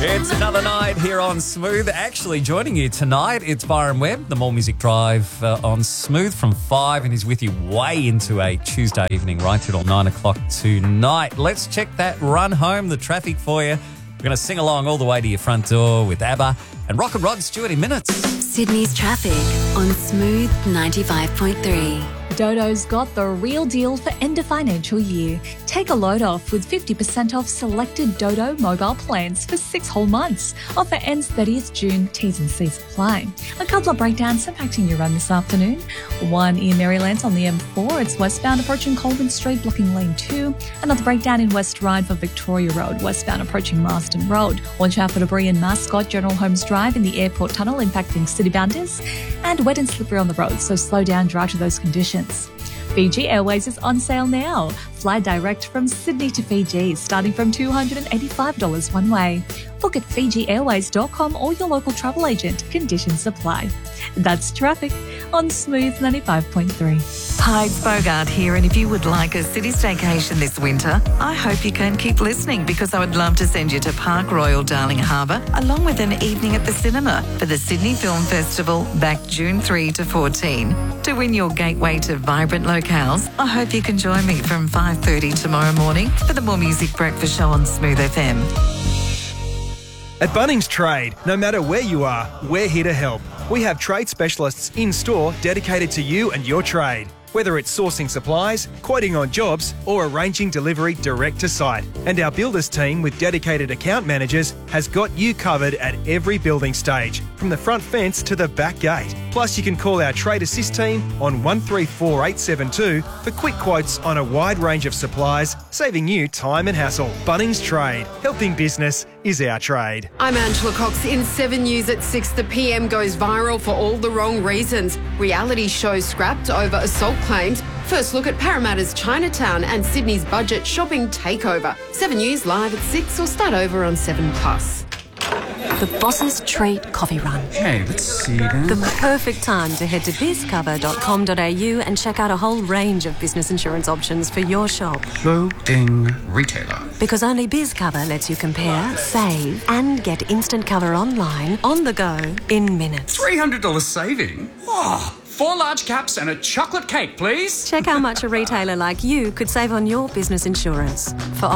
It's another night here on Smooth. Actually, joining you tonight, it's Byron Webb, the More Music Drive on Smooth from 5, and he's with you way into a Tuesday evening, right till 9 o'clock tonight. Let's check that run home, the traffic for you. We're going to sing along all the way to your front door with ABBA and Rock and Rod Stewart in minutes. Sydney's traffic on Smooth 95.3. Dodo's got the real deal for end of financial year. Take a load off with 50% off selected Dodo mobile plans for 6 whole months. Offer ends 30th June. T's and C's apply. A couple of breakdowns impacting your run this afternoon. One in Maryland on the M4. It's westbound approaching Colvin Street, blocking lane 2. Another breakdown in West Ryde for Victoria Road, westbound approaching Marsden Road. Watch out for debris in Mascot, General Holmes Drive in the airport tunnel impacting citybounders. And wet and slippery on the road, so slow down due to those conditions. Fiji Airways is on sale now. Fly direct from Sydney to Fiji, starting from $285 one way. Book at FijiAirways.com or your local travel agent. Conditions apply. That's traffic on Smooth 95.3. Hi, it's Bogart here, and if you would like a city staycation this winter, I hope you can keep listening because I would love to send you to Park Royal Darling Harbour along with an evening at the cinema for the Sydney Film Festival back June 3 to 14. To win your gateway to vibrant locales, I hope you can join me from 5:30 tomorrow morning for the More Music Breakfast Show on Smooth FM. At Bunnings Trade, no matter where you are, we're here to help. We have trade specialists in-store dedicated to you and your trade. Whether it's sourcing supplies, quoting on jobs, or arranging delivery direct to site. And our builders team with dedicated account managers has got you covered at every building stage, from the front fence to the back gate. Plus, you can call our Trade Assist team on 134872 for quick quotes on a wide range of supplies, saving you time and hassle. Bunnings Trade. Helping business is our trade. I'm Angela Cox. In 7 News at 6, the PM goes viral for all the wrong reasons. Reality show scrapped over assault claims. First look at Parramatta's Chinatown and Sydney's budget shopping takeover. 7 News live at 6 or start over on 7+. The Boss's Treat Coffee Run. Okay, let's see then. The perfect time to head to bizcover.com.au and check out a whole range of business insurance options for your shop. Loading retailer. Because only BizCover lets you compare, save, and get instant cover online, on the go, in minutes. $300 saving? Oh, 4 large caps and a chocolate cake, please. Check how much a retailer like you could save on your business insurance. For